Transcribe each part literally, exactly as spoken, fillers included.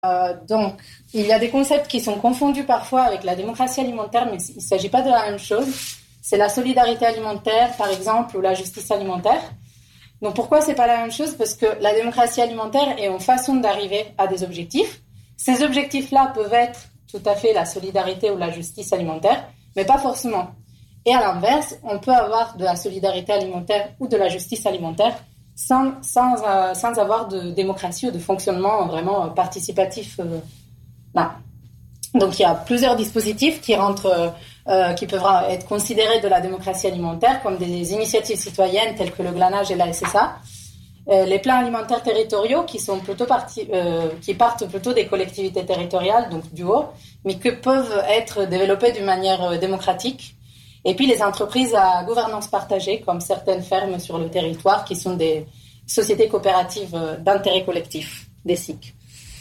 Euh, donc, il y a des concepts qui sont confondus parfois avec la démocratie alimentaire, mais il ne s'agit pas de la même chose. C'est la solidarité alimentaire, par exemple, ou la justice alimentaire. Donc, pourquoi c'est pas la même chose? Parce que la démocratie alimentaire est une façon d'arriver à des objectifs. Ces objectifs-là peuvent être tout à fait la solidarité ou la justice alimentaire, mais pas forcément. Et à l'inverse, on peut avoir de la solidarité alimentaire ou de la justice alimentaire sans, sans, euh, sans avoir de démocratie ou de fonctionnement vraiment participatif. Euh, là. Donc, il y a plusieurs dispositifs qui rentrent, euh, qui peuvent être considérés de la démocratie alimentaire comme des initiatives citoyennes telles que le glanage et la S S A. Euh, les plans alimentaires territoriaux qui sont plutôt partis, euh, qui partent plutôt des collectivités territoriales, donc du haut, mais qui peuvent être développés d'une manière euh, démocratique. Et puis les entreprises à gouvernance partagée, comme certaines fermes sur le territoire, qui sont des sociétés coopératives d'intérêt collectif, des S I C.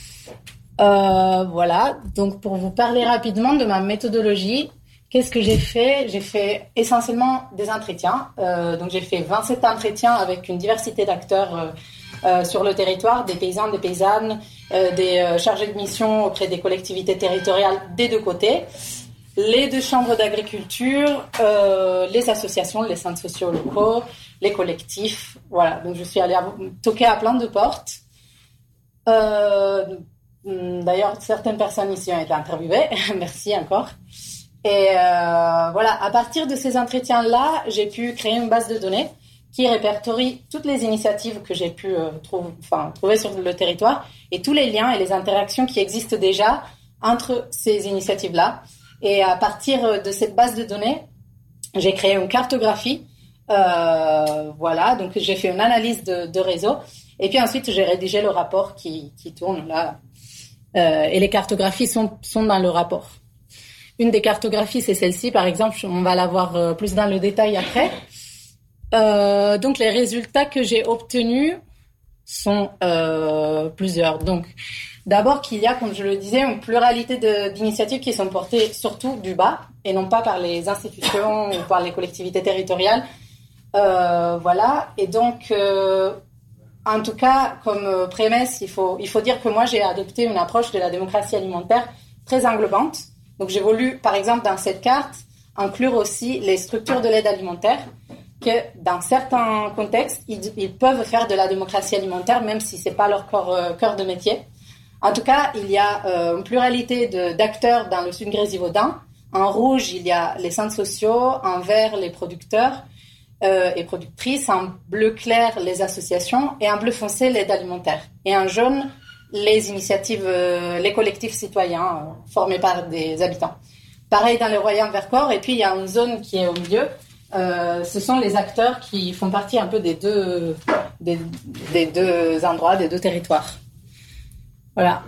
Euh, voilà, donc pour vous parler rapidement de ma méthodologie, qu'est-ce que j'ai fait? J'ai fait essentiellement des entretiens. Euh, donc j'ai fait vingt-sept entretiens avec une diversité d'acteurs euh, euh, sur le territoire, des paysans, des paysannes, euh, des euh, chargés de mission auprès des collectivités territoriales des deux côtés. Les deux chambres d'agriculture, euh, les associations, les centres sociaux locaux, les collectifs. Voilà, donc je suis allée à, toquer à plein de portes. Euh, d'ailleurs, certaines personnes ici ont été interviewées. Merci encore. Et euh, voilà, à partir de ces entretiens-là, j'ai pu créer une base de données qui répertorie toutes les initiatives que j'ai pu euh, trouver, enfin, trouver sur le territoire et tous les liens et les interactions qui existent déjà entre ces initiatives-là. Et à partir de cette base de données, j'ai créé une cartographie. Euh, voilà, donc j'ai fait une analyse de, de réseau. Et puis ensuite, j'ai rédigé le rapport qui, qui tourne là. Euh, et les cartographies sont, sont dans le rapport. Une des cartographies, c'est celle-ci, par exemple. On va la voir plus dans le détail après. Euh, donc, les résultats que j'ai obtenus sont euh, plusieurs. Donc, d'abord qu'il y a, comme je le disais, une pluralité de, d'initiatives qui sont portées surtout du bas et non pas par les institutions ou par les collectivités territoriales. Euh, voilà. Et donc, euh, en tout cas, comme prémisse, il faut, il faut dire que moi, j'ai adopté une approche de la démocratie alimentaire très englobante. Donc, j'ai voulu, par exemple, dans cette carte, inclure aussi les structures de l'aide alimentaire, que dans certains contextes, ils, ils peuvent faire de la démocratie alimentaire, même si c'est pas leur corps, euh, cœur de métier. En tout cas, il y a euh, une pluralité de, d'acteurs dans le Sud Grésivaudan. En rouge, il y a les centres sociaux, en vert, les producteurs euh, et productrices, en bleu clair, les associations, et en bleu foncé, l'aide alimentaire. Et en jaune, les initiatives, euh, les collectifs citoyens euh, formés par des habitants. Pareil dans le Royaume Vercors, et puis il y a une zone qui est au milieu. Euh, ce sont les acteurs qui font partie un peu des deux, des, des deux endroits, des deux territoires. Voilà.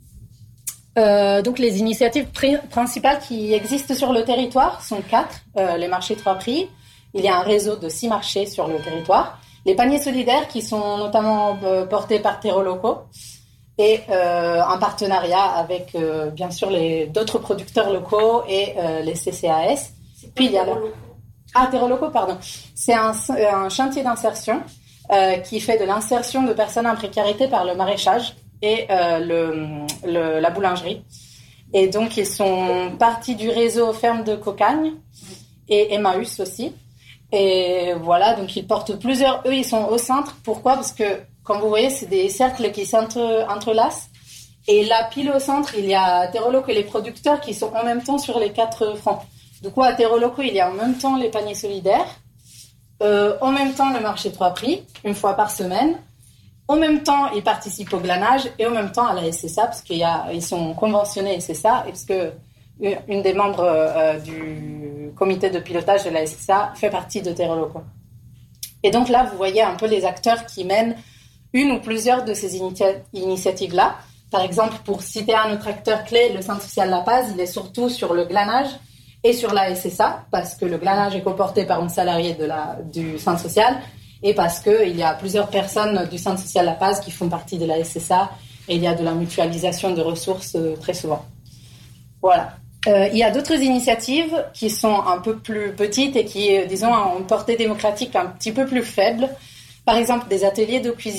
Euh, donc les initiatives pr- principales qui existent sur le territoire sont quatre. Euh, les marchés trois prix. Il y a un réseau de six marchés sur le territoire. Les paniers solidaires qui sont notamment euh, portés par Terreaux locaux. Et euh, en partenariat avec, euh, bien sûr, les, d'autres producteurs locaux et euh, les C C A S. Puis il y a le... Ah, Terreaux locaux, pardon. C'est un, un chantier d'insertion euh, qui fait de l'insertion de personnes en précarité par le maraîchage et euh, le, le, la boulangerie. Et donc, ils sont partis du réseau Ferme de Cocagne et Emmaüs aussi. Et voilà, donc ils portent plusieurs... Eux, ils sont au centre. Pourquoi? Parce que comme vous voyez, c'est des cercles qui s'entrelacent. Et là, pile au centre, il y a Terreaux locaux et les producteurs qui sont en même temps sur les quatre fronts. Du coup, à Terreaux locaux, il y a en même temps les paniers solidaires, euh, en même temps le marché trois prix, une fois par semaine. En même temps, ils participent au glanage et en même temps à la S S A, parce qu'ils sont conventionnés S S A, et parce que une des membres euh, du comité de pilotage de la S S A fait partie de Terreaux locaux. Et donc là, vous voyez un peu les acteurs qui mènent une ou plusieurs de ces initia- initiatives-là. Par exemple, pour citer un autre acteur clé, le Centre social La Paz, il est surtout sur le glanage et sur la S S A, parce que le glanage est coporté par un salarié de la, du Centre social, et parce qu'il y a plusieurs personnes du Centre social La Paz qui font partie de la S S A, et il y a de la mutualisation de ressources euh, très souvent. Voilà. Euh, il y a d'autres initiatives qui sont un peu plus petites et qui, euh, disons, ont une portée démocratique un petit peu plus faible. Par exemple, des ateliers de cuisine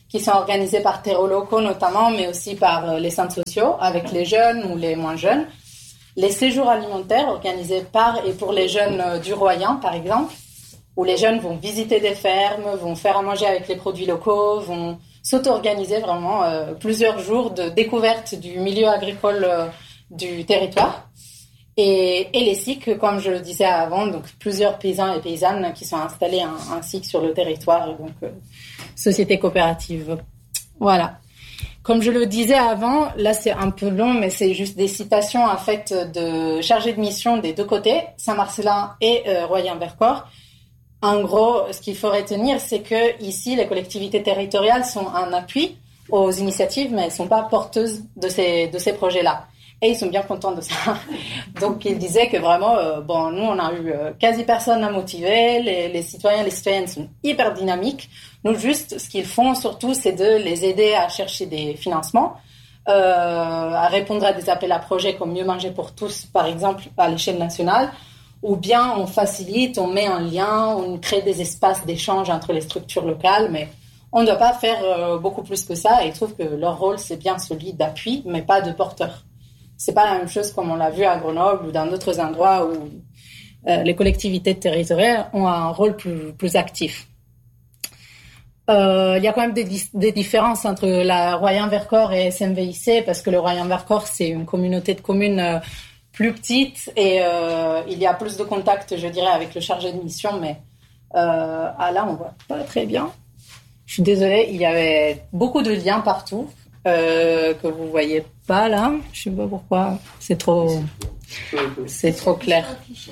qui sont organisés par terreaux locaux notamment, mais aussi par euh, les centres sociaux, avec les jeunes ou les moins jeunes. Les séjours alimentaires organisés par et pour les jeunes euh, du Royan, par exemple, où les jeunes vont visiter des fermes, vont faire à manger avec les produits locaux, vont s'auto-organiser vraiment euh, plusieurs jours de découverte du milieu agricole euh, du territoire. Et, et les S I C, comme je le disais avant, donc plusieurs paysans et paysannes qui sont installés un, un S I C sur le territoire, donc euh, société coopérative. Voilà. Comme je le disais avant, là c'est un peu long, mais c'est juste des citations en fait de chargés de mission des deux côtés, Saint-Marcellin et euh, Royan-Vercors. En gros, ce qu'il faut retenir, c'est que ici, les collectivités territoriales sont un appui aux initiatives, mais elles sont pas porteuses de ces de ces projets-là. Et ils sont bien contents de ça. Donc, ils disaient que vraiment, euh, bon, nous, on a eu euh, quasi personne à motiver. Les, les citoyens, les citoyennes sont hyper dynamiques. Nous, juste, ce qu'ils font surtout, c'est de les aider à chercher des financements, euh, à répondre à des appels à projets comme Mieux manger pour tous, par exemple, à l'échelle nationale. Ou bien on facilite, on met un lien, on crée des espaces d'échange entre les structures locales, mais on ne doit pas faire euh, beaucoup plus que ça. Et ils trouvent que leur rôle, c'est bien celui d'appui, mais pas de porteur. C'est pas la même chose comme on l'a vu à Grenoble ou dans d'autres endroits où euh, les collectivités territoriales ont un rôle plus, plus actif. Euh, il y a quand même des, des différences entre la Royan-Vercors et S M V I C, parce que le Royan-Vercors, c'est une communauté de communes euh, plus petite et euh, il y a plus de contacts, je dirais, avec le chargé de mission, mais euh, ah là, on voit pas très bien. Je suis désolée, il y avait beaucoup de liens partout euh, que vous voyez pas là. Je sais pas pourquoi, c'est trop, c'est trop clair.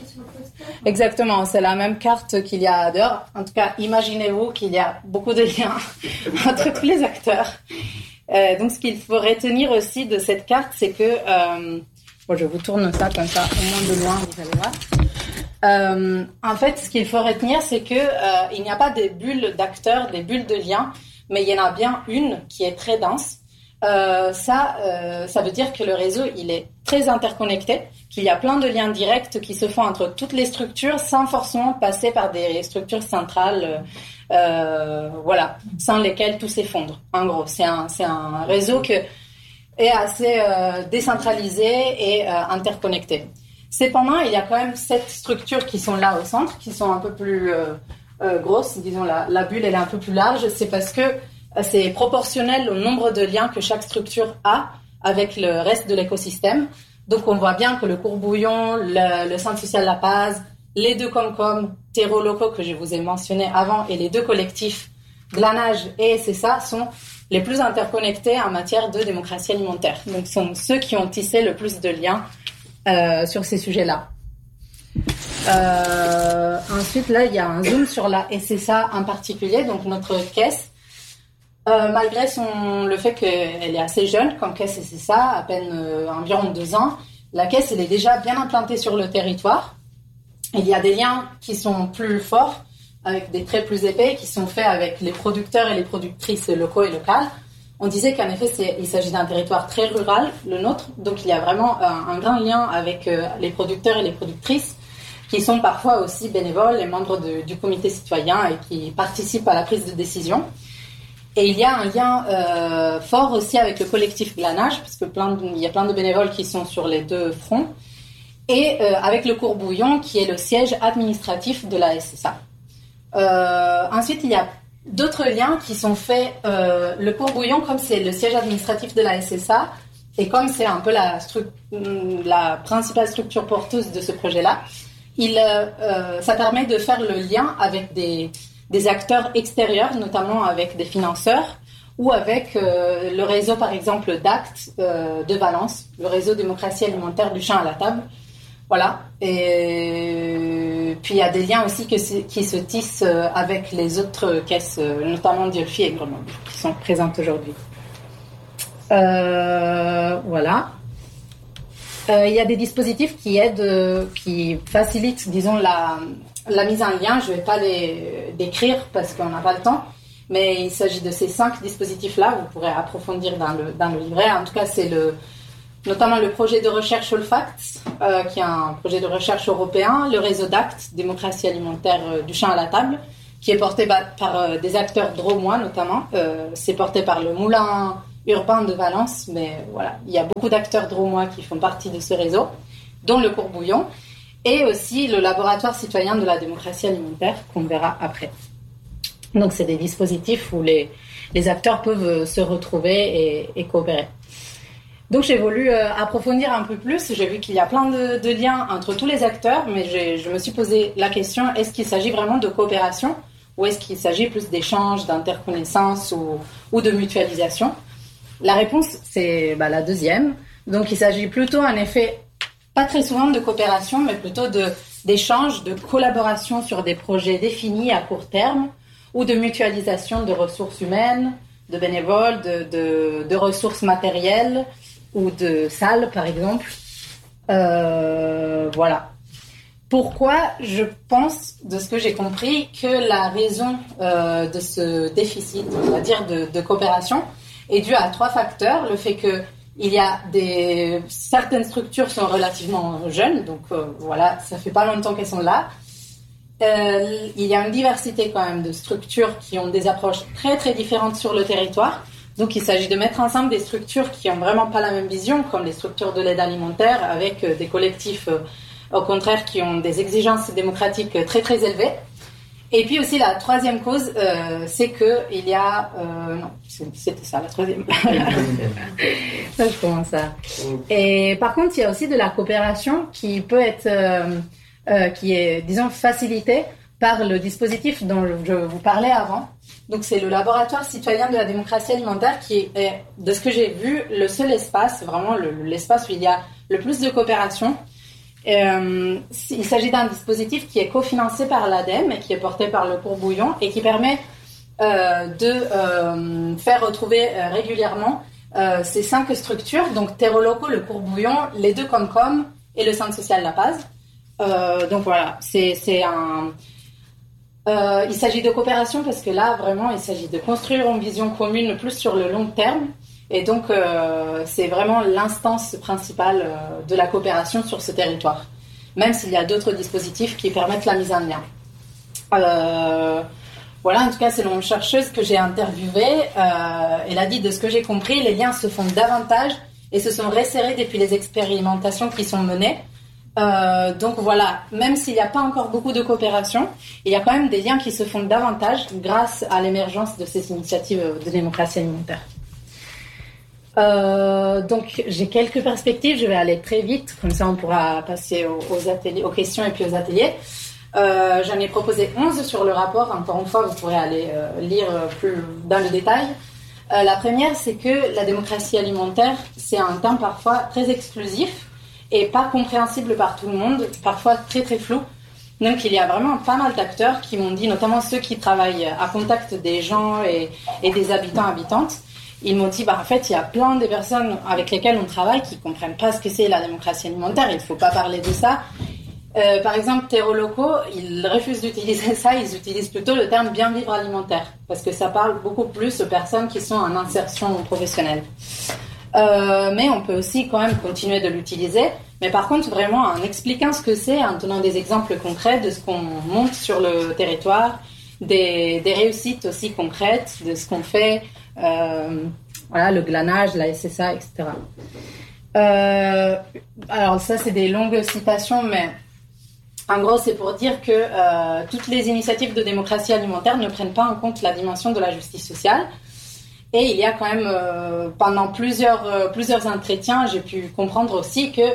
Exactement, c'est la même carte qu'il y a dehors. En tout cas, imaginez-vous qu'il y a beaucoup de liens entre tous les acteurs. Euh, donc, ce qu'il faut retenir aussi de cette carte, c'est que euh, bon, je vous tourne ça comme ça, au moins de loin, vous allez voir. Euh, en fait, ce qu'il faut retenir, c'est que euh, il n'y a pas des bulles d'acteurs, des bulles de liens, mais il y en a bien une qui est très dense. Euh, ça, euh, ça veut dire que le réseau, il est très interconnecté, qu'il y a plein de liens directs qui se font entre toutes les structures sans forcément passer par des structures centrales, euh, voilà, sans lesquelles tout s'effondre. En gros, c'est un, c'est un réseau que est assez euh, décentralisé et euh, interconnecté. Cependant, il y a quand même sept structures qui sont là au centre, qui sont un peu plus euh, euh, grosses. Disons, la, la bulle, elle est un peu plus large. C'est parce que euh, c'est proportionnel au nombre de liens que chaque structure a avec le reste de l'écosystème. Donc, on voit bien que le Courbouillon, le, le Centre social La Paz, les deux Comcom, terreaux locaux que je vous ai mentionnés avant, et les deux collectifs, Glanage et S S A, sont les plus interconnectés en matière de démocratie alimentaire. Donc, ce sont ceux qui ont tissé le plus de liens euh, sur ces sujets-là. Euh, ensuite, là, il y a un zoom sur la S S A en particulier, donc notre caisse. Euh, malgré son, le fait qu'elle est assez jeune comme caisse S S A, à peine euh, environ deux ans, la caisse, elle est déjà bien implantée sur le territoire. Il y a des liens qui sont plus forts, avec des traits plus épais, qui sont faits avec les producteurs et les productrices locaux et locales. On disait qu'en effet, c'est, il s'agit d'un territoire très rural, le nôtre, donc il y a vraiment un, un grand lien avec euh, les producteurs et les productrices, qui sont parfois aussi bénévoles et membres de, du comité citoyen et qui participent à la prise de décision. Et il y a un lien euh, fort aussi avec le collectif Glanage, parce que plein de, il y a plein de bénévoles qui sont sur les deux fronts, et euh, avec le Courbouillon, qui est le siège administratif de la S S A. Euh, ensuite, il y a d'autres liens qui sont faits. Euh, le Courbouillon, comme c'est le siège administratif de la S S A, et comme c'est un peu la, stru- la principale structure porteuse de ce projet-là, il, euh, ça permet de faire le lien avec des, des acteurs extérieurs, notamment avec des financeurs, ou avec euh, le réseau, par exemple, d'Actes euh, de Valence, le réseau démocratie alimentaire du champ à la table. Voilà. Et puis, il y a des liens aussi que, qui se tissent avec les autres caisses, notamment Diolfi et Grenoble, qui sont présentes aujourd'hui. Euh, voilà. Euh, il y a des dispositifs qui aident, qui facilitent, disons, la, la mise en lien. Je ne vais pas les décrire parce qu'on n'a pas le temps, mais il s'agit de ces cinq dispositifs-là. Vous pourrez approfondir dans le, dans le livret. En tout cas, c'est le, notamment le projet de recherche Olfact, euh, qui est un projet de recherche européen, le réseau d'Actes, démocratie alimentaire euh, du champ à la table, qui est porté par euh, des acteurs drômois notamment. Euh, c'est porté par le Moulin urbain de Valence, mais voilà, il y a beaucoup d'acteurs drômois qui font partie de ce réseau, dont le Courbouillon, et aussi le laboratoire citoyen de la démocratie alimentaire, qu'on verra après. Donc, c'est des dispositifs où les, les acteurs peuvent se retrouver et, et coopérer. Donc, j'ai voulu euh, approfondir un peu plus. J'ai vu qu'il y a plein de, de liens entre tous les acteurs, mais j'ai, je me suis posé la question, est-ce qu'il s'agit vraiment de coopération ou est-ce qu'il s'agit plus d'échanges, d'interconnaissance ou, ou de mutualisation ? La réponse, c'est bah, la deuxième. Donc, il s'agit plutôt, en effet, pas très souvent de coopération, mais plutôt de, d'échanges, de collaboration sur des projets définis à court terme ou de mutualisation de ressources humaines, de bénévoles, de, de, de ressources matérielles ou de salles, par exemple. Euh, voilà. Pourquoi je pense, de ce que j'ai compris, que la raison euh, de ce déficit, on va dire, de, de coopération est due à trois facteurs. Le fait que il y a des certaines structures sont relativement jeunes, donc euh, voilà, ça fait pas longtemps qu'elles sont là. Euh, il y a une diversité quand même de structures qui ont des approches très très différentes sur le territoire. Donc il s'agit de mettre ensemble des structures qui ont vraiment pas la même vision, comme les structures de l'aide alimentaire, avec euh, des collectifs euh, au contraire qui ont des exigences démocratiques très très élevées. Et puis aussi la troisième cause, euh, c'est que il y a euh, non, c'était ça la troisième. Ça, je commence à. Et par contre, il y a aussi de la coopération qui peut être, euh, euh, qui est, disons, facilitée par le dispositif dont je vous parlais avant. Donc, c'est le laboratoire citoyen de la démocratie alimentaire qui est, de ce que j'ai vu, le seul espace, vraiment le, l'espace où il y a le plus de coopération. Euh, il s'agit d'un dispositif qui est cofinancé par l'A D E M et qui est porté par le Courbouillon et qui permet euh, de euh, faire retrouver euh, régulièrement euh, ces cinq structures, donc Terreau Locaux, le Courbouillon, les deux Comcom et le Centre social La Paz. Euh, donc voilà, c'est, c'est un... Euh, il s'agit de coopération parce que là, vraiment, il s'agit de construire une vision commune plus sur le long terme. Et donc, euh, c'est vraiment l'instance principale euh, de la coopération sur ce territoire, même s'il y a d'autres dispositifs qui permettent la mise en lien. Euh, voilà, en tout cas, selon une chercheuse que j'ai interviewée, euh, elle a dit, de ce que j'ai compris, les liens se font davantage et se sont resserrés depuis les expérimentations qui sont menées. Euh, donc voilà, même s'il n'y a pas encore beaucoup de coopération, il y a quand même des liens qui se font davantage grâce à l'émergence de ces initiatives de démocratie alimentaire. Euh, donc j'ai quelques perspectives, je vais aller très vite, comme ça on pourra passer aux, aux ateliers, aux questions et puis aux ateliers. Euh, j'en ai proposé onze sur le rapport, encore une fois vous pourrez aller euh, lire plus dans le détail. Euh, la première, c'est que la démocratie alimentaire, c'est un terme parfois très exclusif et pas compréhensible par tout le monde, parfois très très flou. Donc il y a vraiment pas mal d'acteurs qui m'ont dit, notamment ceux qui travaillent à contact des gens et, et des habitants habitantes. Ils m'ont dit, bah, en fait, il y a plein de personnes avec lesquelles on travaille qui ne comprennent pas ce que c'est la démocratie alimentaire. Il ne faut pas parler de ça. Euh, par exemple, Terreau Locaux, ils refusent d'utiliser ça. Ils utilisent plutôt le terme bien vivre alimentaire parce que ça parle beaucoup plus aux personnes qui sont en insertion professionnelle. Euh, mais on peut aussi quand même continuer de l'utiliser. Mais par contre, vraiment, en expliquant ce que c'est, en donnant des exemples concrets de ce qu'on monte sur le territoire, des, des réussites aussi concrètes de ce qu'on fait. Euh, voilà, le glanage, la S S A, et cetera. Euh, alors ça, c'est des longues citations, mais en gros, c'est pour dire que euh, toutes les initiatives de démocratie alimentaire ne prennent pas en compte la dimension de la justice sociale. Et il y a quand même, euh, pendant plusieurs, euh, plusieurs entretiens, j'ai pu comprendre aussi que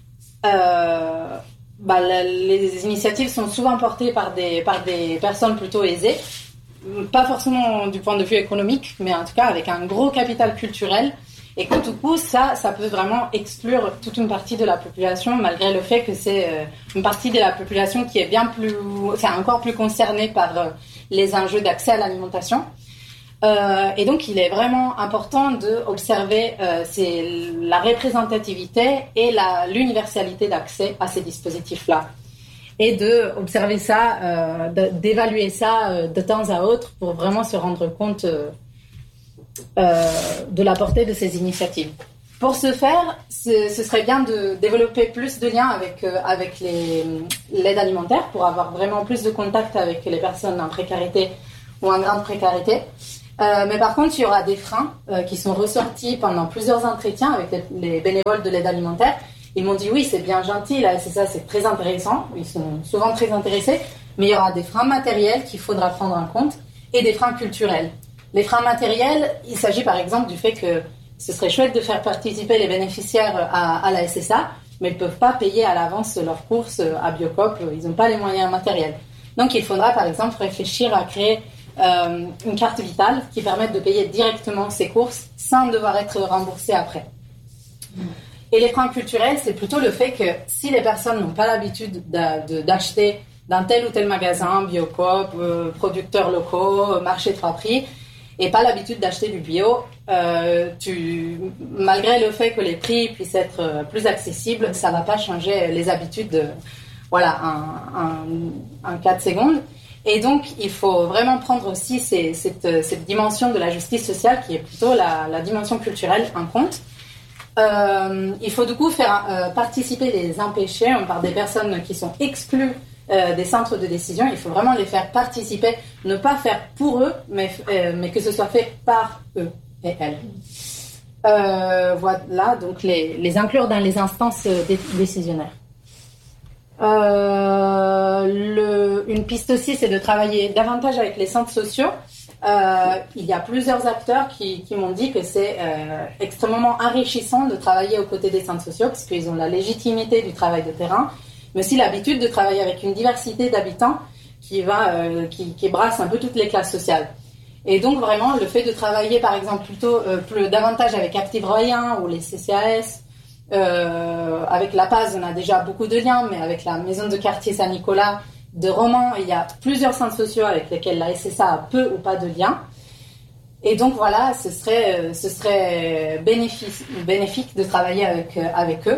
euh, bah, la, les initiatives sont souvent portées par des, par des personnes plutôt aisées. Pas forcément du point de vue économique, mais en tout cas avec un gros capital culturel, et que tout coup, ça, ça peut vraiment exclure toute une partie de la population, malgré le fait que c'est une partie de la population qui est bien plus, enfin encore plus concernée par les enjeux d'accès à l'alimentation. Euh, et donc, il est vraiment important d'observer euh, c'est la représentativité et la, l'universalité d'accès à ces dispositifs-là. Et d'observer ça, euh, d'évaluer ça euh, de temps à autre pour vraiment se rendre compte euh, euh, de la portée de ces initiatives. Pour ce faire, ce, ce serait bien de développer plus de liens avec, euh, avec les, l'aide alimentaire pour avoir vraiment plus de contact avec les personnes en précarité ou en grande précarité. Euh, mais par contre, il y aura des freins euh, qui sont ressortis pendant plusieurs entretiens avec les, les bénévoles de l'aide alimentaire. Ils m'ont dit oui, c'est bien gentil, là, c'est ça, c'est très intéressant. Ils sont souvent très intéressés, mais il y aura des freins matériels qu'il faudra prendre en compte et des freins culturels. Les freins matériels, il s'agit par exemple du fait que ce serait chouette de faire participer les bénéficiaires à, à la S S A, mais ils ne peuvent pas payer à l'avance leurs courses à Biocoop, ils n'ont pas les moyens matériels. Donc il faudra par exemple réfléchir à créer Euh, une carte vitale qui permette de payer directement ses courses sans devoir être remboursé après. Et les freins culturels, c'est plutôt le fait que si les personnes n'ont pas l'habitude de, de, d'acheter dans tel ou tel magasin, Biocoop, euh, producteurs locaux, marché trois prix, et pas l'habitude d'acheter du bio, euh, tu, malgré le fait que les prix puissent être plus accessibles, ça ne va pas changer les habitudes de, voilà, en, en, en quatre secondes. Et donc, il faut vraiment prendre aussi ces, cette, cette dimension de la justice sociale, qui est plutôt la, la dimension culturelle, en compte. Euh, il faut du coup faire euh, participer les empêchés par des personnes qui sont exclues euh, des centres de décision. Il faut vraiment les faire participer, ne pas faire pour eux, mais, euh, mais que ce soit fait par eux et elles. Euh, voilà, donc les, les inclure dans les instances décisionnaires. Euh, le, une piste aussi, c'est de travailler davantage avec les centres sociaux. Euh, il y a plusieurs acteurs qui, qui m'ont dit que c'est euh, extrêmement enrichissant de travailler aux côtés des centres sociaux parce qu'ils ont la légitimité du travail de terrain, mais aussi l'habitude de travailler avec une diversité d'habitants qui, va, euh, qui, qui brasse un peu toutes les classes sociales. Et donc vraiment, le fait de travailler par exemple plutôt euh, plus, davantage avec Active Royen ou les C C A S, Euh, avec la Paz, on a déjà beaucoup de liens, mais avec la maison de quartier Saint-Nicolas de Romans, il y a plusieurs centres sociaux avec lesquels la S S A a peu ou pas de liens. Et donc voilà, ce serait, ce serait bénéfique, bénéfique de travailler avec, avec eux.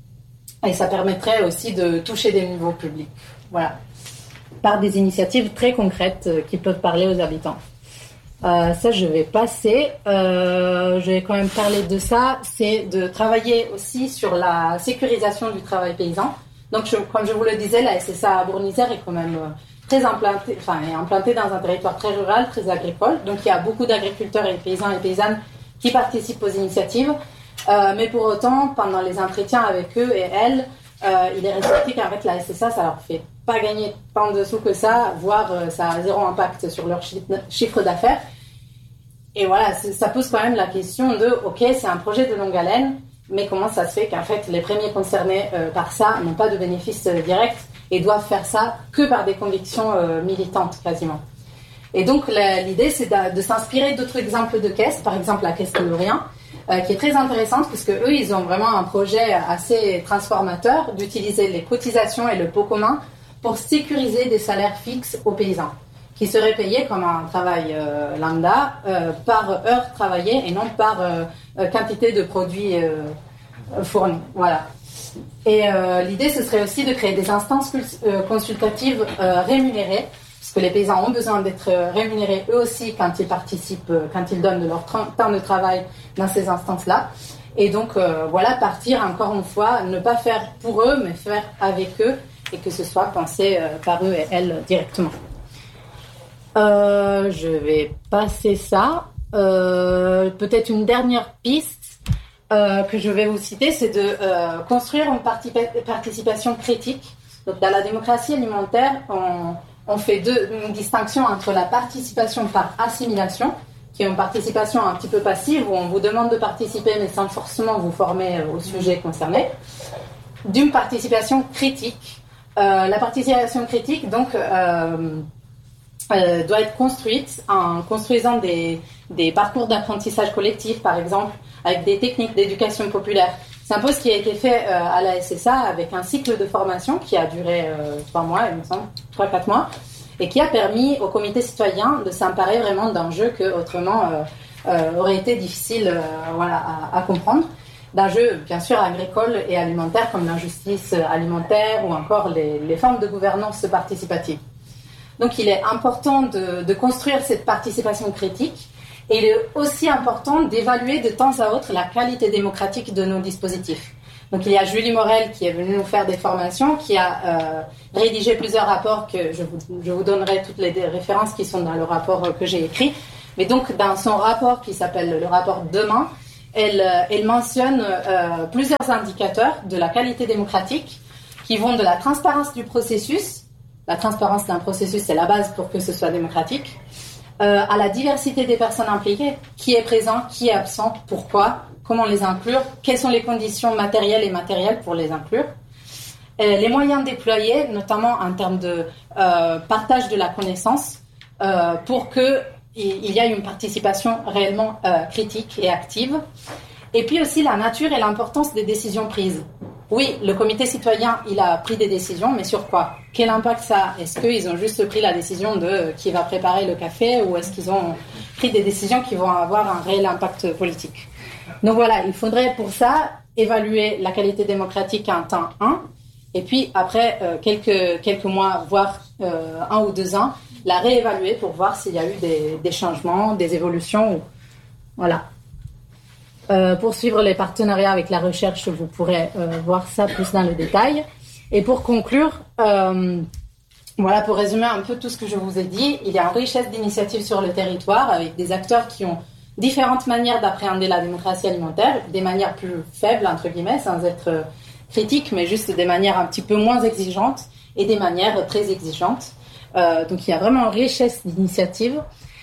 Et ça permettrait aussi de toucher des niveaux publics. Voilà. Par des initiatives très concrètes qui peuvent parler aux habitants. Euh, ça, je vais passer. Euh, je vais quand même parler de ça. C'est de travailler aussi sur la sécurisation du travail paysan. Donc, je, comme je vous le disais, la S S A à Bourg-en-Isère est quand même très implantée, enfin, est implantée dans un territoire très rural, très agricole. Donc, il y a beaucoup d'agriculteurs et paysans et paysannes qui participent aux initiatives. Euh, mais pour autant, pendant les entretiens avec eux et elles, euh, il est ressorti qu'en fait, la S S A, ça leur fait pas gagner tant de sous que ça, voire euh, ça a zéro impact sur leur chiffre d'affaires. Et voilà, ça pose quand même la question de, ok, c'est un projet de longue haleine, mais comment ça se fait qu'en fait les premiers concernés euh, par ça n'ont pas de bénéfices euh, directs et doivent faire ça que par des convictions euh, militantes quasiment. Et donc la, l'idée c'est de, de s'inspirer d'autres exemples de caisses, par exemple la caisse de Lorient, euh, qui est très intéressante puisque eux ils ont vraiment un projet assez transformateur d'utiliser les cotisations et le pot commun pour sécuriser des salaires fixes aux paysans, qui seraient payés comme un travail euh, lambda euh, par heure travaillée et non par euh, quantité de produits euh, fournis. Voilà. Et euh, l'idée, ce serait aussi de créer des instances euh, consultatives euh, rémunérées, parce que les paysans ont besoin d'être rémunérés eux aussi quand ils participent, quand ils donnent de leur temps de travail dans ces instances-là. Et donc, euh, voilà, partir encore une fois, ne pas faire pour eux, mais faire avec eux, et que ce soit pensé euh, par eux et elles directement. Euh, je vais passer ça. Euh, peut-être une dernière piste euh, que je vais vous citer, c'est de euh, construire une parti- participation critique. Donc, dans la démocratie alimentaire, on, on fait deux, une distinction entre la participation par assimilation, qui est une participation un petit peu passive, où on vous demande de participer, mais sans forcément vous former au sujet concerné, d'une participation critique. Euh, la participation critique, donc, euh, Euh, doit être construite en construisant des, des parcours d'apprentissage collectif, par exemple, avec des techniques d'éducation populaire. C'est un peu ce qui a été fait euh, à la S S A avec un cycle de formation qui a duré euh, trois mois, il me semble, trois, quatre mois, et qui a permis au comité citoyen de s'emparer vraiment d'enjeux que autrement euh, euh, auraient été difficiles euh, voilà, à, à comprendre. D'enjeux, bien sûr, agricoles et alimentaires, comme l'injustice alimentaire ou encore les, les formes de gouvernance participative. Donc, il est important de, de construire cette participation critique Et il est aussi important d'évaluer de temps à autre la qualité démocratique de nos dispositifs. Donc il y a Julie Morel qui est venue nous faire des formations, qui a euh, rédigé plusieurs rapports que je vous, je vous donnerai toutes les références qui sont dans le rapport que j'ai écrit. Mais donc dans son rapport qui s'appelle le rapport Demain, elle, elle mentionne euh, plusieurs indicateurs de la qualité démocratique qui vont de la transparence du processus. La transparence d'un processus, c'est la base pour que ce soit démocratique. Euh, à la diversité des personnes impliquées, qui est présent, qui est absent, pourquoi, comment les inclure, quelles sont les conditions matérielles et matérielles pour les inclure, euh, les moyens déployés, notamment en termes de euh, partage de la connaissance, euh, pour qu'il y ait une participation réellement euh, critique et active, et puis aussi la nature et l'importance des décisions prises. Oui, le comité citoyen, il a pris des décisions, mais sur quoi? Quel impact ça a? Est-ce qu'ils ont juste pris la décision de qui va préparer le café ou est-ce qu'ils ont pris des décisions qui vont avoir un réel impact politique? Donc voilà, il faudrait pour ça évaluer la qualité démocratique en temps un et puis après euh, quelques, quelques mois, voire euh, un ou deux ans, la réévaluer pour voir s'il y a eu des, des changements, des évolutions. Ou... Voilà. Euh, pour suivre les partenariats avec la recherche, vous pourrez euh, voir ça plus dans le détail. Et pour conclure, euh, voilà, pour résumer un peu tout ce que je vous ai dit, il y a une richesse d'initiatives sur le territoire avec des acteurs qui ont différentes manières d'appréhender la démocratie alimentaire, des manières plus faibles, entre guillemets, sans être critiques, mais juste des manières un petit peu moins exigeantes et des manières très exigeantes. Euh, donc il y a vraiment une richesse d'initiatives.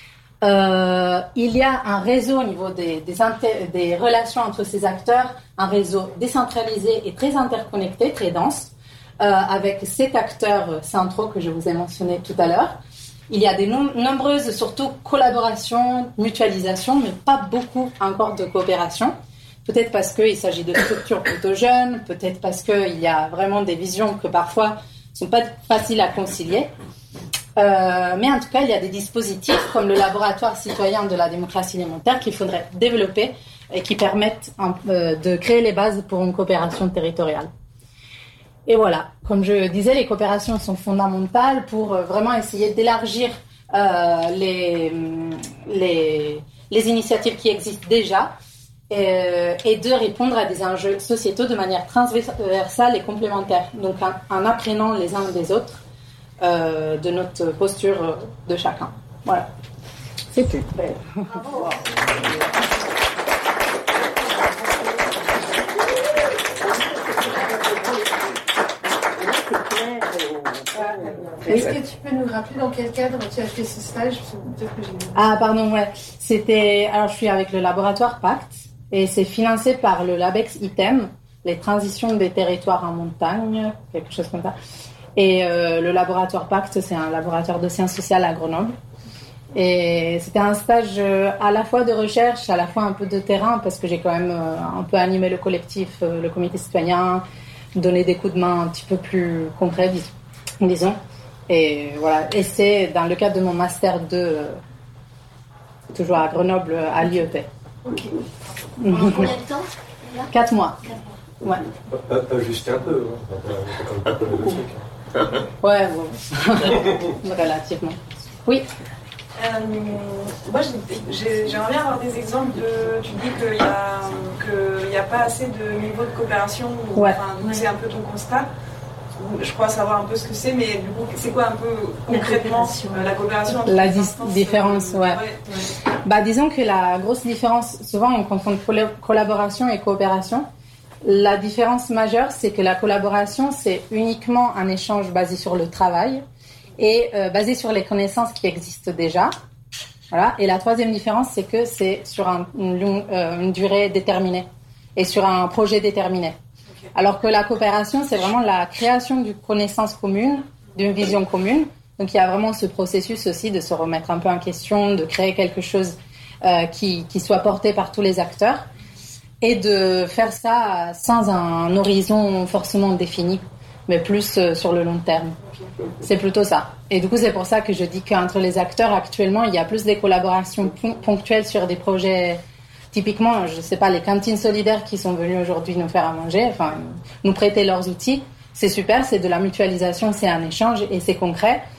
Euh, il y a un réseau au niveau des, des, inter- des relations entre ces acteurs, un réseau décentralisé et très interconnecté, très dense, euh, avec sept acteurs centraux que je vous ai mentionnés tout à l'heure. Il y a des no- nombreuses, surtout, collaborations, mutualisations, mais pas beaucoup encore de coopération. Peut-être parce qu'il s'agit de structures plutôt jeunes, peut-être parce qu'il y a vraiment des visions que parfois ne sont pas faciles à concilier. Euh, mais en tout cas, il y a des dispositifs comme le laboratoire citoyen de la démocratie alimentaire qu'il faudrait développer et qui permettent euh, de créer les bases pour une coopération territoriale. Et voilà, comme je disais, les coopérations sont fondamentales pour euh, vraiment essayer d'élargir euh, les, les, les initiatives qui existent déjà et, et de répondre à des enjeux sociétaux de manière transversale et complémentaire, donc en, en apprenant les uns des autres. Euh, de notre posture de chacun. Voilà. C'est tout. Bravo. Est-ce que tu peux nous rappeler dans quel cadre tu as fait ce stage? Peut-être que j'ai... Ah pardon, ouais. C'était... Alors je suis avec le laboratoire Pacte et c'est financé par le LabEx ITEM, les transitions des territoires en montagne, quelque chose comme ça. Et euh, le laboratoire Pacte, c'est un laboratoire de sciences sociales à Grenoble. Et c'était un stage euh, à la fois de recherche, à la fois un peu de terrain, parce que j'ai quand même euh, un peu animé le collectif, euh, le comité citoyen, donné des coups de main un petit peu plus concrets, dis- disons. Et voilà. Et c'est dans le cadre de mon master deux, euh, toujours à Grenoble, à l'I E P. Ok. Pendant combien de temps? Quatre mois. Ouais. Pas, pas juste un peu, hein. Pas comme le truc. Ouais, bon. Relativement. Oui. Euh, moi, j'ai- j'ai- j'aimerais bien avoir des exemples de. Tu dis qu'il n'y a, qu'il y a pas assez de niveau de coopération. Ou, Ouais. enfin, donc c'est un peu ton constat. Je crois savoir un peu ce que c'est, mais du coup, c'est quoi un peu concrètement La coopération. euh, la coopération entre La les dis- instances, différence, euh, ouais. ouais. Bah, disons que la grosse différence, souvent on confond colla- collaboration et coopération. La différence majeure, c'est que la collaboration, c'est uniquement un échange basé sur le travail et euh, basé sur les connaissances qui existent déjà. Voilà. Et la troisième différence, c'est que c'est sur un, une, long- euh, une durée déterminée et sur un projet déterminé. Okay. Alors que la coopération, c'est vraiment la création d'une connaissance commune, d'une vision commune. Donc il y a vraiment ce processus aussi de se remettre un peu en question, de créer quelque chose euh, qui, qui soit porté par tous les acteurs. Et de faire ça sans un horizon forcément défini, mais plus euh, sur le long terme. C'est plutôt ça. Et du coup, c'est pour ça que je dis qu'entre les acteurs, actuellement, il y a plus des collaborations ponctuelles sur des projets. Typiquement, je ne sais pas, les cantines solidaires qui sont venues aujourd'hui nous faire à manger, enfin, nous prêter leurs outils. C'est super, c'est de la mutualisation, c'est un échange et c'est concret.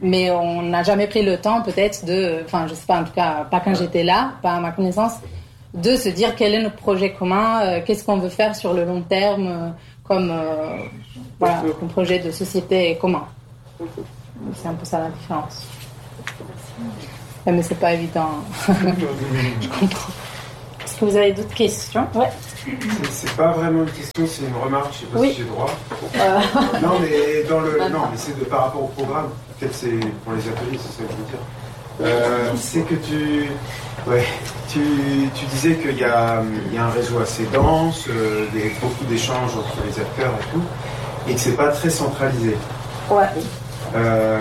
mais on n'a jamais pris le temps peut-être de, enfin je sais pas, en tout cas pas quand j'étais là, pas à ma connaissance, de se dire quel est notre projet commun, euh, qu'est-ce qu'on veut faire sur le long terme, euh, comme euh, voilà, un projet de société commun. C'est un peu ça la différence. Ouais, mais c'est pas évident. Je comprends. Est-ce que vous avez d'autres questions? Ouais. C'est, c'est pas vraiment une question, c'est une remarque, je sais pas oui. si j'ai droit. Euh... Non, mais dans le, non, mais c'est de par rapport au programme. Peut-être c'est pour les ateliers, c'est ça que je veux dire. Euh, c'est que tu, ouais, tu, tu disais qu'il y a, il y a un réseau assez dense, euh, il y a beaucoup d'échanges entre les acteurs et tout, et que c'est pas très centralisé. Ouais. Euh,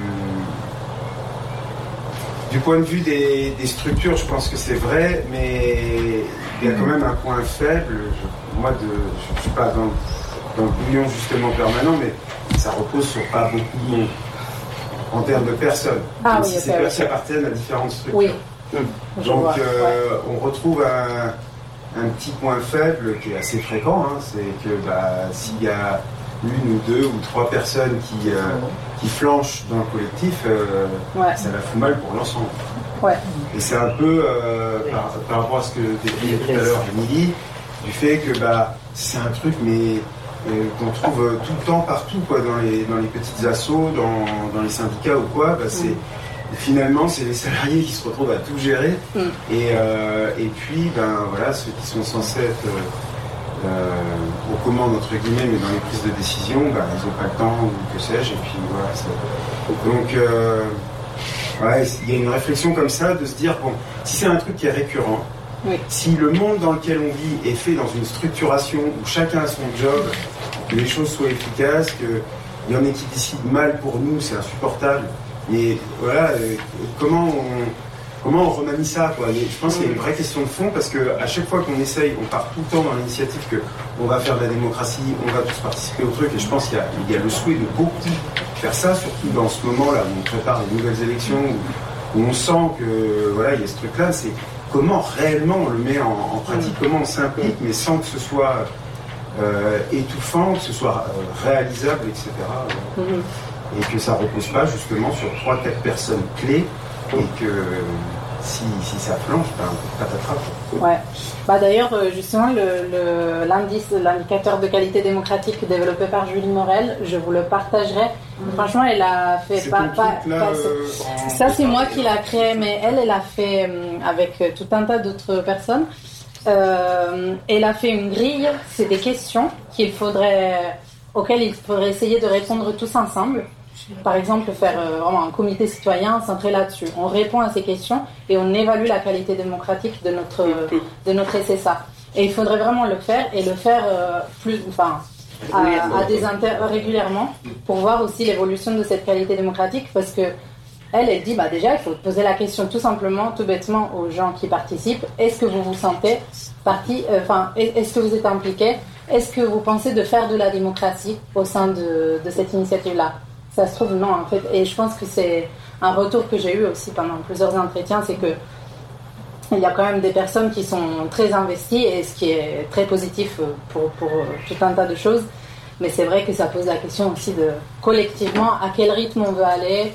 du point de vue des, des structures, je pense que c'est vrai, mais il y a quand même un point faible. Je, moi, de, je ne suis pas dans, dans le bouillon justement permanent, mais ça repose sur pas beaucoup de monde en termes de personnes. Ah, même oui, si okay, ces okay. personnes appartiennent à différentes structures. Oui. Donc, vois, euh, ouais. on retrouve un, un petit point faible qui est assez fréquent, hein, c'est que bah, s'il y a une ou deux ou trois personnes qui, euh, qui flanchent dans le collectif, euh, ouais. ça la fout mal pour l'ensemble. Ouais. Et c'est un peu euh, par, par rapport à ce que décrivait tout à l'heure Émilie, du fait que bah, c'est un truc mais euh, qu'on trouve tout le temps partout, quoi, dans les, dans les petites assos, dans, dans les syndicats ou quoi, bah, c'est, mm. finalement c'est les salariés qui se retrouvent à tout gérer. Mm. Et, euh, et puis ben, voilà, ceux qui sont censés être euh, Euh, aux commandes entre guillemets, mais dans les prises de décision, bah, ils n'ont pas le temps ou que sais-je, et puis voilà. C'est... Donc, euh, ouais, il y a une réflexion comme ça de se dire bon, si c'est un truc qui est récurrent, oui. si le monde dans lequel on vit est fait dans une structuration où chacun a son job, que les choses soient efficaces, qu'il y en ait qui décident mal pour nous, c'est insupportable. Mais voilà, euh, comment on Comment on remanie ça, quoi. Et je pense qu'il y a une vraie question de fond parce qu'à chaque fois qu'on essaye, on part tout le temps dans l'initiative qu'on va faire de la démocratie, on va tous participer au truc. Et je pense qu'il y a, il y a le souhait de beaucoup faire ça, surtout dans ce moment-là où on prépare les nouvelles élections, où, où on sent que voilà, il y a ce truc-là. C'est comment réellement on le met en, en pratique, comment on s'implique, mais sans que ce soit euh, étouffant, que ce soit euh, réalisable, et cetera. Et que ça repose pas justement sur trois, quatre personnes clés. Et que si, si ça flanche, ben, patatras. Ouais. Bah d'ailleurs, justement, le, le, l'indice, l'indicateur de qualité démocratique développé par Julie Morel, je vous le partagerai. Mmh. Franchement, elle a fait c'est pas, pas, là, pas euh, ça, c'est moi qui l'a créé, mais elle, elle a fait avec tout un tas d'autres personnes. Euh, elle a fait une grille. C'est des questions qu'il faudrait, auxquelles il faudrait essayer de répondre tous ensemble. Par exemple, faire euh, vraiment un comité citoyen centré là-dessus. On répond à ces questions et on évalue la qualité démocratique de notre, euh, de notre S S A. Et il faudrait vraiment le faire et le faire euh, plus, enfin, à, à des inter- régulièrement pour voir aussi l'évolution de cette qualité démocratique parce que elle, elle dit bah déjà il faut poser la question tout simplement, tout bêtement aux gens qui participent. Est-ce que vous vous sentez partie, enfin, euh, est-ce que vous êtes impliqués? Est-ce que vous pensez de faire de la démocratie au sein de, de cette initiative-là? Ça se trouve, non, en fait. Et je pense que c'est un retour que j'ai eu aussi pendant plusieurs entretiens, c'est que il y a quand même des personnes qui sont très investies, et ce qui est très positif pour, pour tout un tas de choses. Mais c'est vrai que ça pose la question aussi de, collectivement, à quel rythme on veut aller,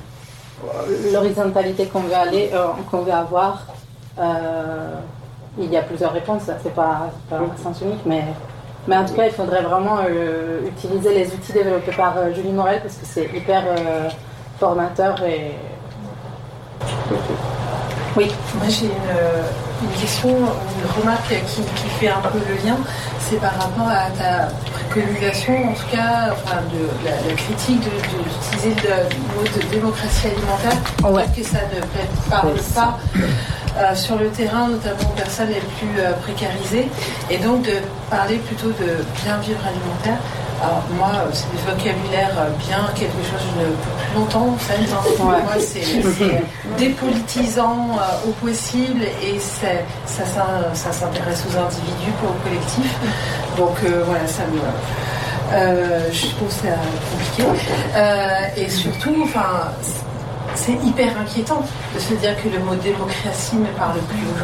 l'horizontalité qu'on veut aller, euh, qu'on veut avoir. Euh, il y a plusieurs réponses, c'est pas, c'est pas un sens unique, mais... Mais en tout cas, il faudrait vraiment euh, utiliser les outils développés par euh, Julie Morel parce que c'est hyper euh, formateur et... Oui. Moi, j'ai une, une question, une remarque qui, qui fait un peu le lien. C'est par rapport à ta préconisation, en tout cas, enfin, de la, la critique de, de, d'utiliser le mot de démocratie alimentaire. Ouais. Que ça ne parle pas euh, sur le terrain, notamment aux personnes les plus euh, précarisées, et donc de parler plutôt de bien vivre alimentaire. Alors moi, c'est des vocabulaires bien quelque chose que je ne peux plus longtemps en fait. Hein. Ouais. Moi, c'est, c'est dépolitisant euh, au possible et c'est, ça, ça, ça s'intéresse aux individus, pas au collectif. Donc euh, voilà, ça me... Euh, je trouve ça compliqué. Euh, et surtout, enfin, c'est hyper inquiétant de se dire que le mot démocratie ne parle plus aux gens.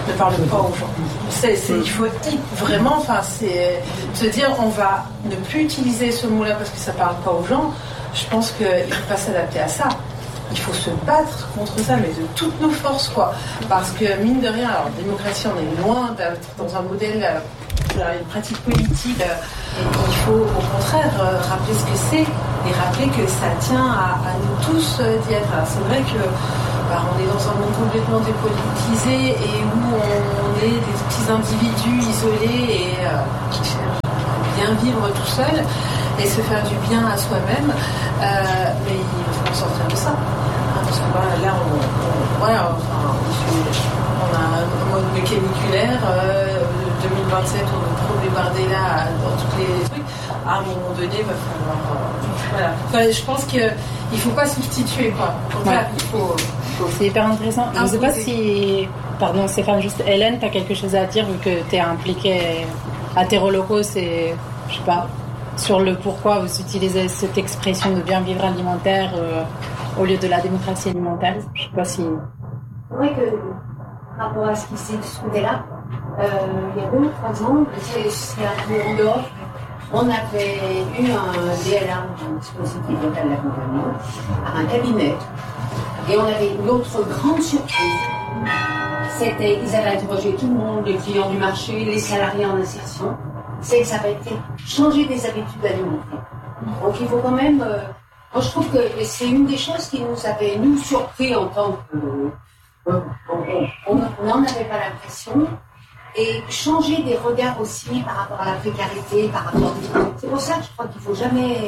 ne parle pas aux gens. C'est, c'est, il faut vraiment, enfin, c'est se dire on va ne plus utiliser ce mot-là parce que ça parle pas aux gens. Je pense qu'il ne faut pas s'adapter à ça. Il faut se battre contre ça, mais de toutes nos forces, quoi. Parce que mine de rien, alors démocratie, on est loin d'être dans un modèle, euh, une pratique politique. Euh, il faut au contraire euh, rappeler ce que c'est et rappeler que ça tient à, à nous tous euh, d'y être. Alors, c'est vrai que bah, on est dans un monde complètement dépolitisé et où on est des petits individus isolés et euh, qui cherchent à bien vivre tout seul et se faire du bien à soi-même. Euh, mais il faut sortir de ça. Hein, parce que voilà, là, on, on, voilà, enfin, on a un mode caniculaire. Euh, deux mille vingt-sept, on est trop débardé là dans tous les trucs. À un moment donné, il va falloir. Euh, voilà. Enfin, je pense qu'il ne faut pas substituer, quoi. Au contraire, il faut. C'est hyper intéressant. Je ne sais pas si, pardon Stéphane, juste Hélène, tu as quelque chose à dire vu que tu es impliquée à Terre Holocauste et, je sais pas, sur le pourquoi vous utilisez cette expression de bien vivre alimentaire euh, au lieu de la démocratie alimentaire. Je ne sais pas si... C'est vrai que, par rapport à ce qui s'est discuté là, euh, il y a deux ou trois ans, c'est, c'est un peu en dehors, on avait eu un D L A, un dispositif local d'accompagnement, à un cabinet. Et on avait une autre grande surprise. C'était qu'ils avaient interrogé tout le monde, les clients du marché, les salariés en insertion. C'est que ça avait été changer des habitudes alimentaires. Donc il faut quand même... Euh, moi je trouve que c'est une des choses qui nous avait, nous, surpris en tant que... Euh, on n'en avait pas l'impression. Et changer des regards aussi par rapport à la précarité, par rapport... C'est pour ça que je crois qu'il ne faut jamais...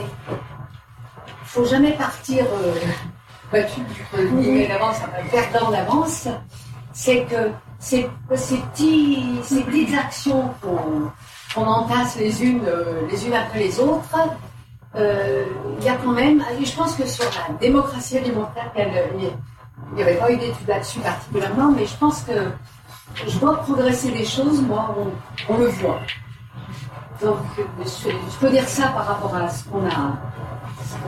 Il faut jamais partir... Euh, battu du d'avance, perdant d'avance, c'est que ces, ces, petits, ces petites actions qu'on, qu'on entasse les unes, les unes après les autres, euh, il y a quand même, je pense que sur la démocratie alimentaire, il n'y avait pas eu d'études là-dessus particulièrement, mais je pense que je vois progresser des choses, moi, on, on le voit. Donc, je, je peux dire ça par rapport à ce qu'on a. On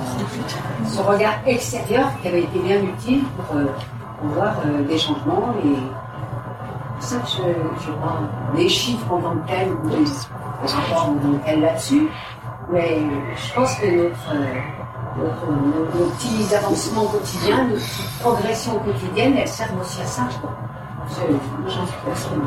a ce regard extérieur qui avait été bien utile pour, euh, pour voir euh, des changements et c'est pour ça que je, je vois les chiffres en tant que tels ou les rapports en tant que tels là-dessus, mais je pense que notre, euh, notre, nos, nos petits avancements quotidiens, nos petites progressions quotidiennes, elles servent aussi à ça. Je, j'en suis persuadée.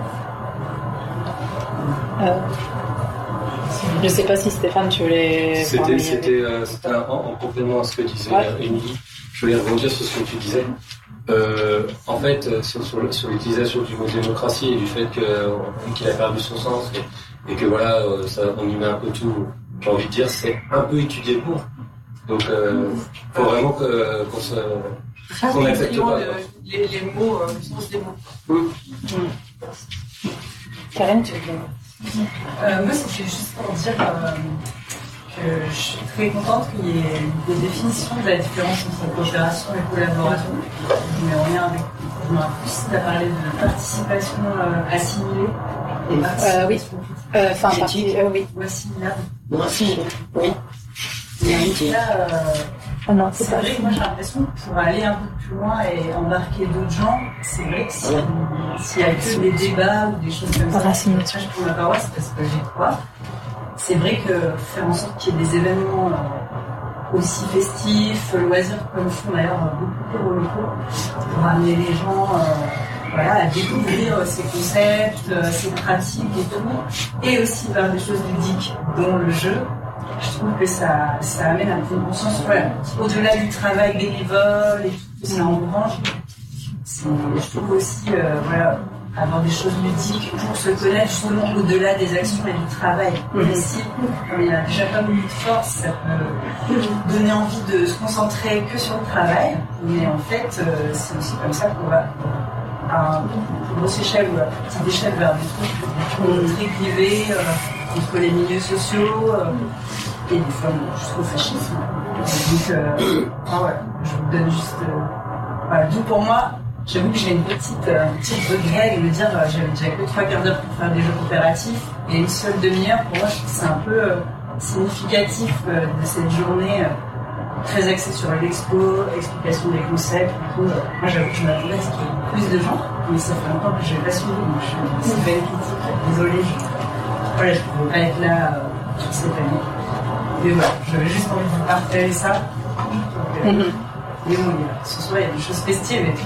Euh... Je ne sais pas si Stéphane, tu voulais... C'était, c'était, euh, c'était un, en, en complément à ce que disait ouais. Émilie. Je voulais rebondir sur ce que tu disais. Euh, en fait, sur, sur, sur l'utilisation du mot démocratie et du fait que, euh, qu'il a perdu son sens et, et que voilà, euh, ça, on y met un peu tout, j'ai envie de dire, c'est un peu étudié pour. Donc, il euh, faut vraiment que, qu'on se... qu'on n'accepte pas. Le, les, les mots, euh, le sens des mots. Mmh. Mmh. Karen, tu veux dire? Euh, moi, c'était juste pour dire euh, que je suis très contente qu'il y ait des définitions de la différence entre coopération et collaboration. Mais on est avec, on a plus à parler de participation euh, assimilée et participation euh, oui. Enfin, euh, partie, euh, oui. ou assimilable. Assimilée, oui. Et là, euh, oh non, c'est, c'est vrai que moi j'ai l'impression que pour aller un peu plus loin et embarquer d'autres gens, c'est vrai que s'il y a que des débats ou des choses comme ça, je pour la paroisse parce que j'y crois. C'est vrai que faire en sorte qu'il y ait des événements euh, aussi festifs, loisirs comme font d'ailleurs beaucoup de locaux, pour amener les gens euh, voilà, à découvrir euh, ces concepts, euh, ces pratiques et tout, et aussi vers des choses ludiques, dont le jeu. Je trouve que ça, ça amène un peu de bon sens. Voilà. Au-delà du travail bénévole et tout, que ça engrange, c'est, je trouve aussi euh, voilà, avoir des choses ludiques pour se connaître justement au-delà des actions et du travail. Même mm-hmm. si, comme il y a déjà pas beaucoup de force, ça peut donner envie de se concentrer que sur le travail. Mais en fait, euh, c'est aussi comme ça qu'on va à une grosse échelle ou à une petite échelle vers des trucs mm-hmm. très privés. Euh, entre les milieux sociaux euh, et des fois jusqu'au fascisme. Donc, euh, ah ouais, je vous donne juste. Euh, voilà, d'où pour moi, j'avoue que j'ai une petite, euh, petite regret de me dire euh, j'avais déjà que trois quarts d'heure pour faire des jeux coopératifs et une seule demi-heure. Pour moi, je trouve que c'est un peu euh, significatif euh, de cette journée euh, très axée sur l'expo, explication des concepts. Et tout. Euh, moi, j'avoue que je m'attendais à ce qu'il y ait plus de gens, mais ça fait longtemps que je n'ai pas suivi, donc je suis une belle critique. Désolée, je voilà, je ne pouvais pas être là euh, toute cette année. Et voilà, j'avais juste envie de vous partager ça. Donc, euh, mm-hmm. Mais bon, ce soir, il y a des choses festives et tout.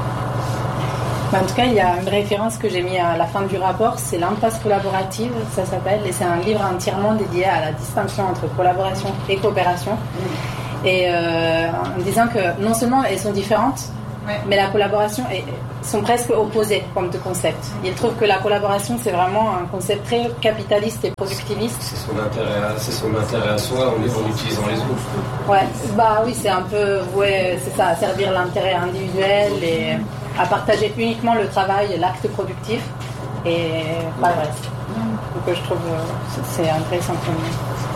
En tout cas, il y a une référence que j'ai mis à la fin du rapport, c'est l'impasse collaborative, ça s'appelle, et c'est un livre entièrement dédié à la distinction entre collaboration et coopération. Et euh, en disant que non seulement elles sont différentes, ouais. mais la collaboration est, sont presque opposées comme deux concepts. Il trouve que la collaboration, c'est vraiment un concept très capitaliste et productiviste. C'est son intérêt à, c'est son intérêt à soi en, en utilisant les autres. Ouais, bah oui, c'est un peu, ouais, c'est ça, à servir l'intérêt individuel et à partager uniquement le travail, l'acte productif et pas le reste. Donc je trouve que c'est intéressant pour nous.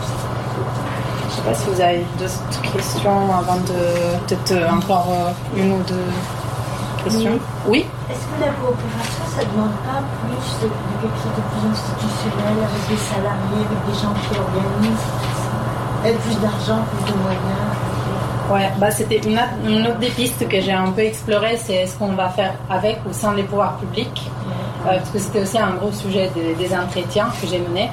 Je ne sais pas si vous avez d'autres questions avant de peut-être encore une ou deux questions. Oui. Est-ce que la coopération, ça ne demande pas plus de, de quelque chose de plus institutionnel avec des salariés, avec des gens qui organisent, avec plus d'argent, plus de moyens? Ouais, bah c'était une, une autre des pistes que j'ai un peu explorée, c'est est-ce qu'on va faire avec ou sans les pouvoirs publics, euh, parce que c'était aussi un gros sujet des, des entretiens que j'ai menés.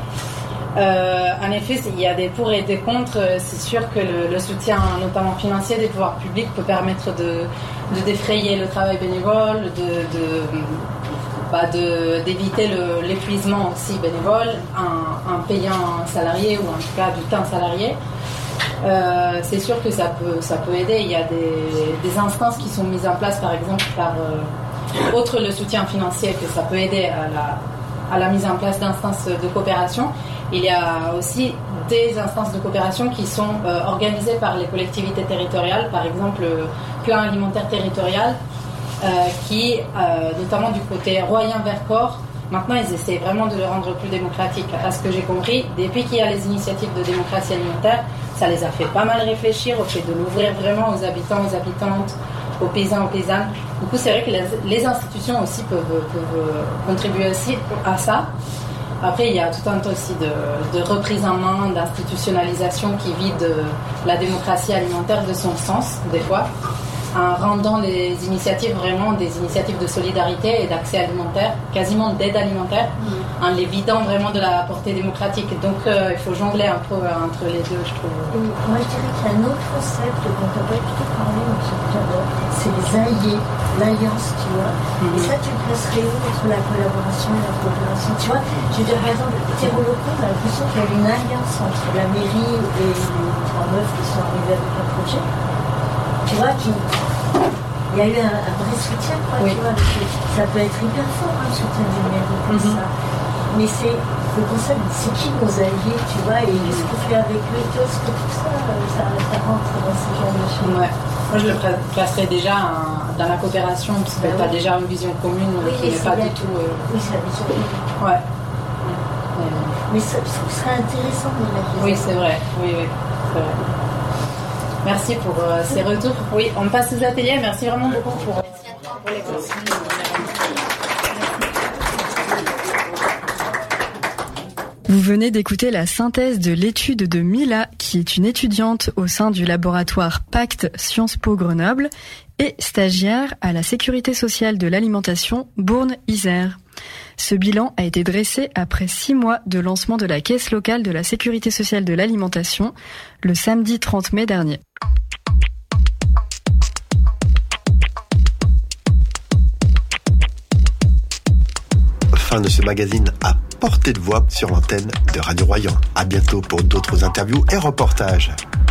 Euh, en effet, il y a des pour et des contre. C'est sûr que le, le soutien, notamment financier, des pouvoirs publics peut permettre de, de défrayer le travail bénévole, de, de, bah de, d'éviter le, l'épuisement aussi bénévole en, en payant un salarié ou en tout cas du temps salarié. Euh, c'est sûr que ça peut, ça peut aider. Il y a des, des instances qui sont mises en place, par exemple, par euh, outre le soutien financier, que ça peut aider à la, à la mise en place d'instances de coopération. Il y a aussi des instances de coopération qui sont euh, organisées par les collectivités territoriales, par exemple le plan alimentaire territorial, euh, qui, euh, notamment du côté Royan-Vercors, maintenant ils essaient vraiment de le rendre plus démocratique. À ce que j'ai compris, depuis qu'il y a les initiatives de démocratie alimentaire, ça les a fait pas mal réfléchir au fait de l'ouvrir vraiment aux habitants, aux habitantes, aux paysans, aux paysannes. Du coup, c'est vrai que les, les institutions aussi peuvent, peuvent contribuer aussi à ça. Après, il y a tout un tas aussi de, de reprise en main, d'institutionnalisation qui vide la démocratie alimentaire de son sens, des fois, en rendant les initiatives vraiment des initiatives de solidarité et d'accès alimentaire, quasiment d'aide alimentaire, mmh. en les vidant vraiment de la portée démocratique. Donc, euh, il faut jongler un peu entre les deux, je trouve. Et moi, je dirais qu'il y a un autre concept dont on va plutôt parler, donc c'est les alliés, l'alliance, tu vois. Mmh. Et ça, tu le placerais où entre la collaboration et la coopération? Tu vois, je veux dire, par exemple, Terre-au-Locaux, on a l'impression qu'il y a une alliance entre la mairie et les trois meufs qui sont arrivés avec un projet. Tu vois, qui... il y a eu un, un vrai soutien, quoi, oui. Tu vois, ça peut être hyper fort, hein, le soutien du mairie, comme mm-hmm. ça. Mais c'est le concept, c'est qui nos alliés, tu vois, et qu'est-ce qu'on fait avec eux, tu vois, tout ça, ça, ça rentre dans ce genre de choses. Ouais. Moi, je le placerais déjà hein, dans la coopération, parce que ben tu as oui. déjà une vision commune oui, qui n'est pas du tout... Euh... Oui, c'est la vision commune. Ouais. Mais, Mais ça, ça serait intéressant de la vision. Oui, c'est vrai, oui, oui, c'est vrai. Merci pour euh, ces retours. Oui, on passe aux ateliers. Merci vraiment beaucoup pour, pour les questions. Vous venez d'écouter la synthèse de l'étude de Mila, qui est une étudiante au sein du laboratoire Pacte Sciences Po Grenoble et stagiaire à la Sécurité sociale de l'alimentation Bourne-Isère. Ce bilan a été dressé après six mois de lancement de la caisse locale de la Sécurité sociale de l'alimentation le samedi trente mai dernier. Fin de ce magazine à portée de voix sur l'antenne de Radio Royan. À bientôt pour d'autres interviews et reportages.